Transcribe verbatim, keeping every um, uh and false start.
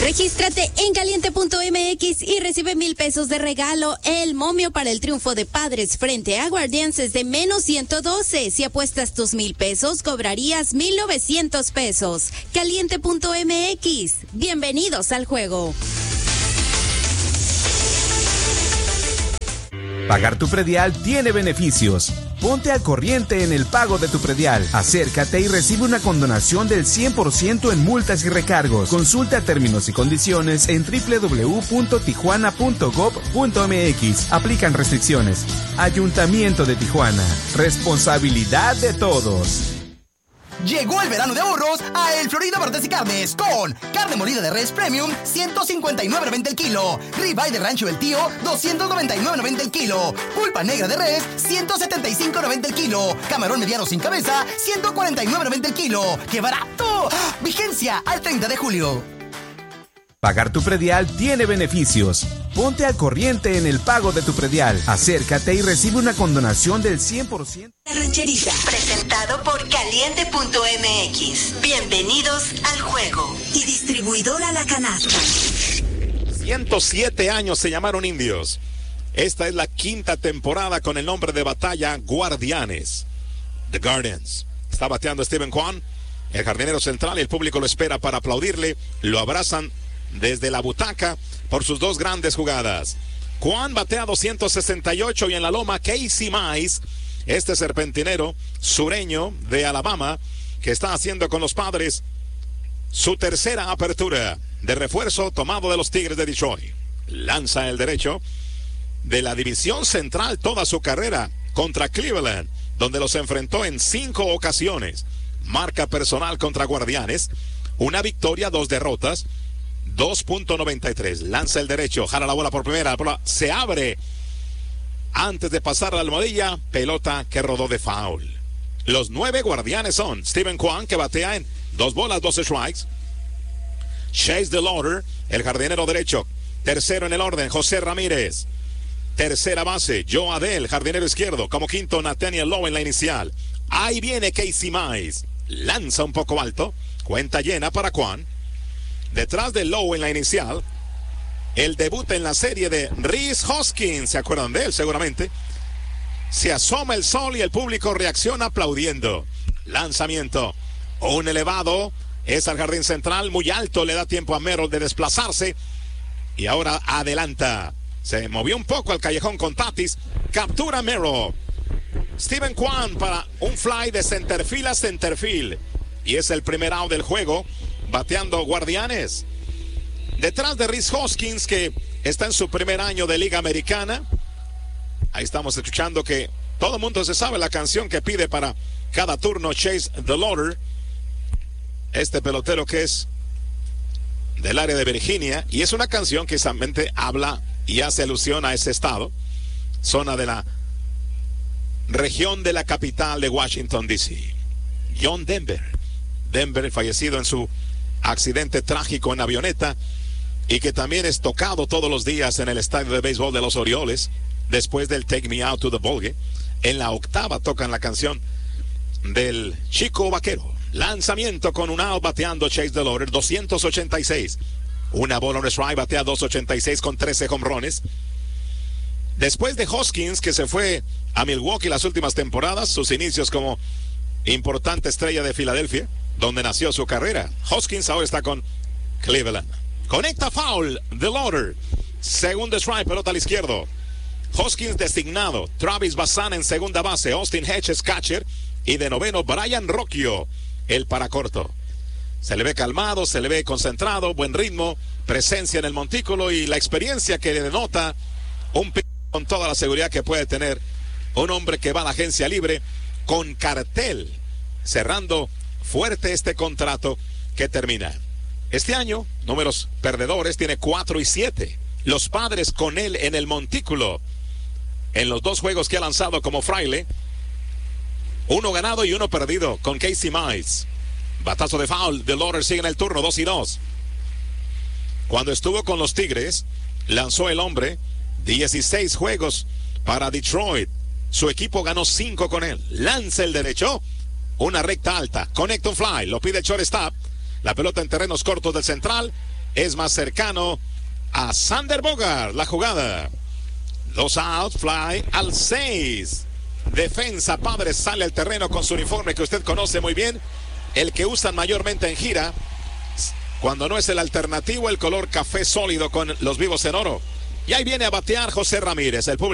Regístrate en caliente punto m x y recibe mil pesos de regalo. El momio para el triunfo de Padres frente a Guardianes de menos ciento doce. Si apuestas tus mil pesos, cobrarías mil novecientos pesos. caliente punto m x. Bienvenidos al juego. Pagar tu predial tiene beneficios. Ponte al corriente en el pago de tu predial. Acércate y recibe una condonación del cien por ciento en multas y recargos. Consulta términos y condiciones en doble u doble u doble u punto tijuana punto gob punto m x. Aplican restricciones. Ayuntamiento de Tijuana. Responsabilidad de todos. Llegó el verano de ahorros a El Florido Verdes y Carnes con carne molida de res premium ciento cincuenta y nueve noventa el kilo, ribeye de rancho del tío doscientos noventa y nueve noventa el kilo, pulpa negra de res ciento setenta y cinco noventa el kilo, camarón mediano sin cabeza ciento cuarenta y nueve noventa el kilo. ¡Qué barato! Vigencia al treinta de julio. Pagar tu predial tiene beneficios. Ponte al corriente en el pago de tu predial. Acércate y recibe una condonación del cien por ciento. La Rancherita, presentado por caliente punto m x. Bienvenidos al juego. Y distribuidora La Canasta. ciento siete años se llamaron indios. Esta es la quinta temporada con el nombre de batalla Guardianes. The Guardians. Está bateando Steven Kwan, el jardinero central, y el público lo espera para aplaudirle. Lo abrazan desde la butaca por sus dos grandes jugadas. Kwan batea doscientos sesenta y ocho y en la loma Casey Mize, este serpentinero sureño de Alabama, que está haciendo con los Padres su tercera apertura de refuerzo tomado de los Tigres de Detroit. Lanza el derecho de la división central toda su carrera contra Cleveland, donde los enfrentó en cinco ocasiones. Marca personal contra Guardianes, una victoria, dos derrotas, dos punto noventa y tres. Lanza el derecho, jala la bola por primera, la bola se abre antes de pasar la almohadilla, pelota que rodó de foul. Los nueve Guardianes son Steven Kwan, que batea en dos bolas, doce strikes. Chase DeLauder, el jardinero derecho, tercero en el orden, José Ramírez. Tercera base, Joe Adell, jardinero izquierdo. Como quinto, Nathaniel Lowe en la inicial. Ahí viene Casey Mize, lanza un poco alto, cuenta llena para Kwan. Detrás de Lowe en la inicial, el debut en la serie de Rhys Hoskins, ¿se acuerdan de él? Seguramente. Se asoma el sol y el público reacciona aplaudiendo. Lanzamiento, un elevado, es al jardín central, muy alto, le da tiempo a Merrill de desplazarse y ahora adelanta. Se movió un poco al callejón con Tatis, captura Merrill. Steven Kwan para un fly de centerfield a centerfield y es el primer out del juego. Bateando Guardianes. Detrás de Rhys Hoskins, que está en su primer año de Liga Americana. Ahí estamos escuchando que todo el mundo se sabe la canción que pide para cada turno Chase DeLauder, este pelotero que es del área de Virginia, y es una canción que exactamente habla y hace alusión a ese estado, zona de la región de la capital de Washington, D C. John Denver. Denver, fallecido en su accidente trágico en avioneta, y que también es tocado todos los días en el estadio de béisbol de los Orioles, después del Take Me Out to the Ballgame. En la octava tocan la canción del Chico Vaquero. Lanzamiento con un out bateando Chase DeLauder, doscientos ochenta y seis. Una bola on strike, batea doscientos ochenta y seis con trece jonrones. Después de Hoskins, que se fue a Milwaukee las últimas temporadas, sus inicios como importante estrella de Filadelfia, donde nació su carrera, Hoskins ahora está con Cleveland. Conecta foul, DeLauder. Segundo strike, pelota al izquierdo. Hoskins designado, Travis Bazan en segunda base, Austin Hedges catcher, y de noveno Brian Rocchio, el paracorto. Se le ve calmado, se le ve concentrado, buen ritmo, presencia en el montículo y la experiencia que le denota un p con toda la seguridad que puede tener un hombre que va a la agencia libre con cartel, cerrando fuerte este contrato que termina. Este año, números perdedores, tiene cuatro y siete. Los Padres con él en el montículo, en los dos juegos que ha lanzado como fraile, uno ganado y uno perdido con Casey Mize. Batazo de foul, DeLauder sigue en el turno, dos y dos. Cuando estuvo con los Tigres, lanzó el hombre dieciséis juegos para Detroit. Su equipo ganó cinco con él. Lanza el derecho, una recta alta, conecta un fly, lo pide el shortstop. La pelota en terrenos cortos del central, es más cercano a Sander Bogart. La jugada. Dos outs, fly al seis. Defensa, Padres sale al terreno con su uniforme que usted conoce muy bien. El que usan mayormente en gira. Cuando no es el alternativo, el color café sólido con los vivos en oro. Y ahí viene a batear José Ramírez. El público